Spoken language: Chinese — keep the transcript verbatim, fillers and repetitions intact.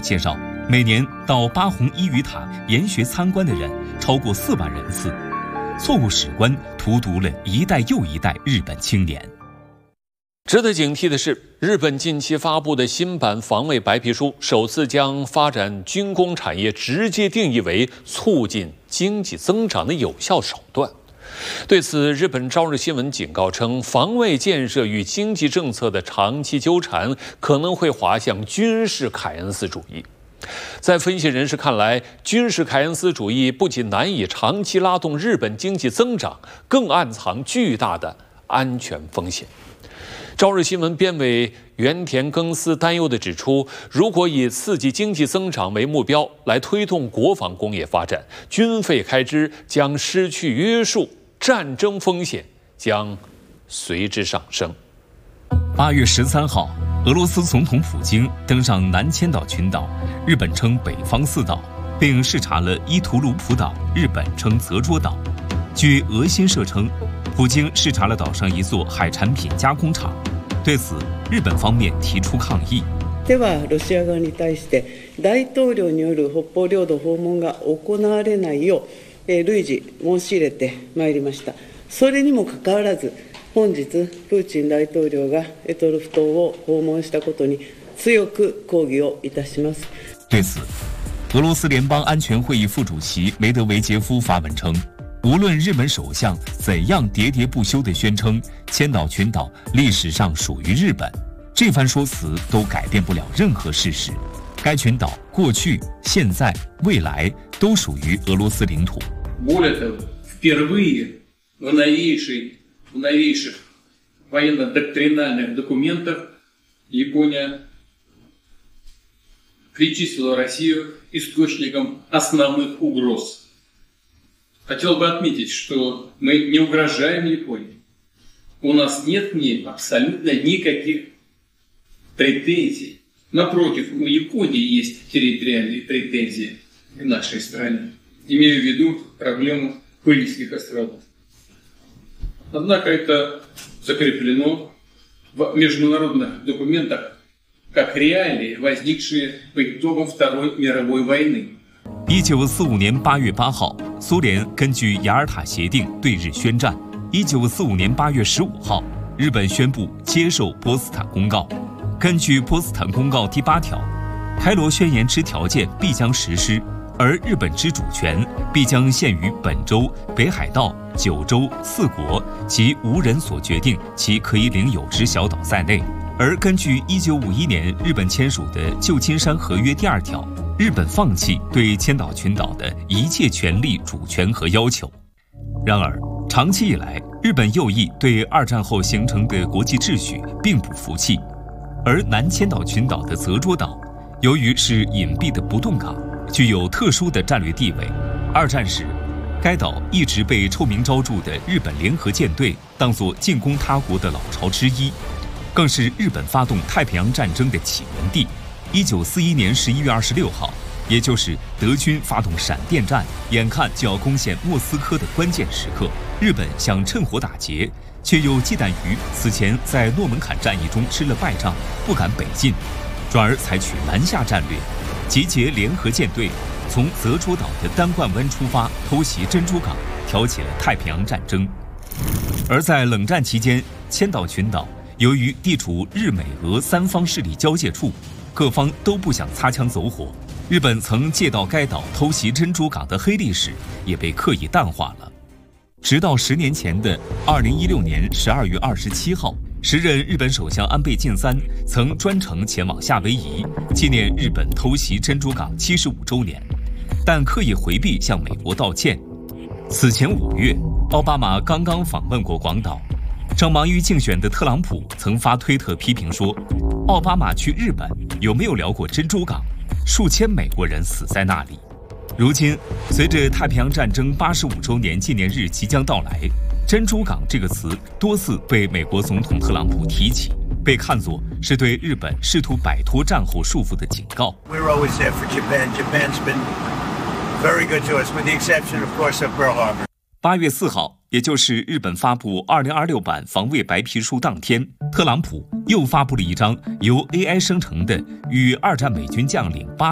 介绍，每年到八宏伊予塔研学参观的人超过四万人次，错误史观荼毒了一代又一代日本青年。 值得警惕的是，日本近期发布的新版防卫白皮书首次将发展军工产业直接定义为促进经济增长的有效手段。对此，日本朝日新闻警告称，防卫建设与经济政策的长期纠缠可能会滑向军事凯恩斯主义。在分析人士看来，军事凯恩斯主义不仅难以长期拉动日本经济增长，更暗藏巨大的安全风险。朝日新闻编委原田耕司担忧地指出，如果以刺激经济增长为目标来推动国防工业发展，军费开支将失去约束，战争风险将随之上升。 八月十三号，俄罗斯总统普京登上南千岛群岛，日本称北方四岛，并视察了伊图卢普岛，日本称泽捉岛。据俄新社称，普京视察了岛上一座海产品加工厂，对此，日本方面提出抗议。 では、ロシア側に対して大統領による北方領土訪問が行われないよう、累次申し入れてまいりました。それにもかかわらず、本日プーチン大統領が択捉島を訪問したことに強く抗議をいたします。 对此，俄罗斯联邦安全会议副主席梅德韦杰夫发文称，无论日本首相怎样喋喋不休地宣称千岛群岛历史上属于日本，这番说辞都改变不了任何事实。该群岛过去、现在、未来都属于俄罗斯领土。 Более того, впервые в новейшей, в новейших военно-доктринальных документах Япония причислила Россию источником основных угроз. Хотел бы отметить, что мы не угрожаем Японии. У нас нет к ней абсолютно никаких претензий. Напротив, у Японии есть территориальные претензии к нашей стране. Имею в виду проблему Курильских островов. Однако это закреплено в международных документах как реалии, возникшие по итогам Второй мировой войны. 一九四五年八月八号，苏联根据雅尔塔协定对日宣战。一九四五年八月十五号，日本宣布接受波茨坦公告。根据波茨坦公告第八条，开罗宣言之条件必将实施，而日本之主权必将限于本州、北海道、九州四国及无人所决定其可以领有之小岛在内。而根据一九五一年日本签署的旧金山合约第二条，日本放弃对千岛群岛的一切权利、主权和要求。然而，长期以来，日本右翼对二战后形成的国际秩序并不服气，而南千岛群岛的泽捉岛，由于是隐蔽的不动港，具有特殊的战略地位。二战时，该岛一直被臭名昭著的日本联合舰队当作进攻他国的老巢之一，更是日本发动太平洋战争的起源地。一九四一年十一月二十六号，也就是德军发动闪电战，眼看就要攻陷莫斯科的关键时刻，日本想趁火打劫，却又忌惮于此前在诺门坎战役中吃了败仗，不敢北进，转而采取南下战略，集结联合舰队，从泽捉岛的丹冠湾出发，偷袭珍珠港，挑起了太平洋战争。而在冷战期间，千岛群岛由于地处日美俄三方势力交界处，各方都不想擦枪走火，日本曾借道该岛偷袭珍珠港的黑历史也被刻意淡化了。直到十年前的二零一六年十二月二十七号，时任日本首相安倍晋三曾专程前往夏威夷纪念日本偷袭珍珠港七十五周年，但刻意回避向美国道歉。此前五月，奥巴马刚刚访问过广岛，正忙于竞选的特朗普曾发推特批评说，奥巴马去日本有没有聊过珍珠港？数千美国人死在那里。如今，随着太平洋战争八十五周年纪念日即将到来，珍珠港这个词多次被美国总统特朗普提起，被看作是对日本试图摆脱战后束缚的警告。 We're always there for Japan. Japan's been very good to us, with the exception, of course, of Pearl Harbor. 八月四号，也就是日本发布二零二六版防卫白皮书当天，特朗普又发布了一张由 A I 生成的与二战美军将领巴